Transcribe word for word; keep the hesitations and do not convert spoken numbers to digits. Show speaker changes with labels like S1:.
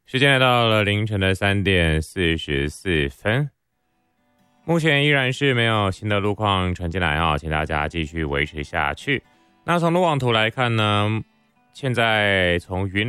S1: 时间来到了凌晨的三点四十四分，目前依然是没有新的路况传进来啊，请大家继续维持下去。那从路网图来看呢，现在从云